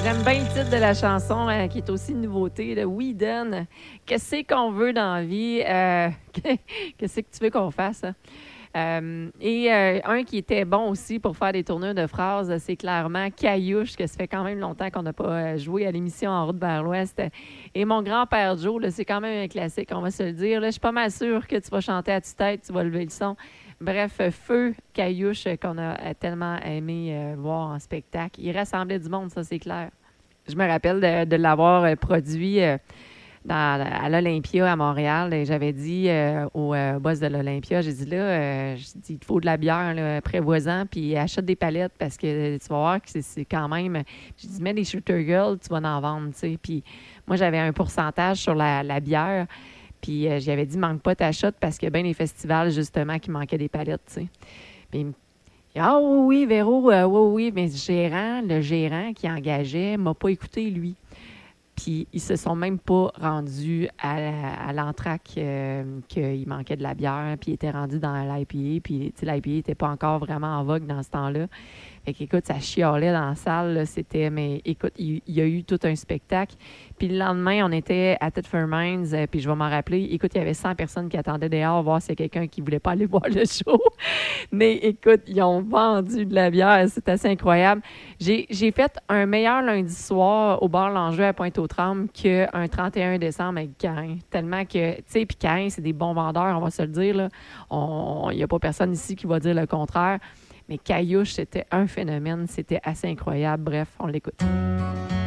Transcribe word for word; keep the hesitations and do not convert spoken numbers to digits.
J'aime bien le titre de la chanson euh, qui est aussi une nouveauté, le We Done. Qu'est-ce qu'on veut dans la vie? Euh, Qu'est-ce que tu veux qu'on fasse? Hein? Euh, et euh, un qui était bon aussi pour faire des tournures de phrases, c'est clairement Caillouche, que ça fait quand même longtemps qu'on n'a pas euh, joué à l'émission En route vers l'Ouest. Et Mon grand-père Joe, là, c'est quand même un classique, on va se le dire. Là, je suis pas mal sûre que tu vas chanter à tue-tête, tu vas lever le son. Bref, Feu Caillouche, qu'on a tellement aimé euh, voir en spectacle. Il rassemblait du monde, ça, c'est clair. Je me rappelle de, de l'avoir euh, produit euh, dans, à l'Olympia à Montréal. Et j'avais dit euh, au euh, boss de l'Olympia, j'ai dit là, euh, j'ai dit, il te faut de la bière, là, prévoisant, puis achète des palettes parce que tu vas voir que c'est, c'est quand même... J'ai dit, mets des Shooter Girls, tu vas en vendre, tu sais. Puis moi, j'avais un pourcentage sur la, la bière. Puis euh, j'avais dit, manque pas ta shot parce qu'il y a bien des festivals, justement, qui manquaient des palettes, tu sais. Puis ah oui, oui, Véro, euh, oui, oui, mais le gérant, le gérant qui engageait m'a pas écouté, lui. Puis ils se sont même pas rendus à, à l'entraque euh, qu'il manquait de la bière, puis ils étaient rendus dans l'I P A, puis l'I P A n'était pas encore vraiment en vogue dans ce temps-là. Fait qu'écoute, ça chialait dans la salle, là, c'était, mais écoute, il, il y a eu tout un spectacle. Puis le lendemain, on était à Thetford Mines, euh, puis je vais m'en rappeler, écoute, il y avait cent personnes qui attendaient dehors voir s'il y a quelqu'un qui voulait pas aller voir le show. Mais écoute, ils ont vendu de la bière, c'est assez incroyable. J'ai, j'ai fait un meilleur lundi soir au bar L'Enjeu à Pointe-aux-Trembles qu'un trente et un décembre avec Cain. Tellement que, tu sais, puis Cain, c'est des bons vendeurs, on va se le dire, là. Il n'y a pas personne ici qui va dire le contraire. Mais Caillouche, c'était un phénomène, c'était assez incroyable. Bref, on l'écoute.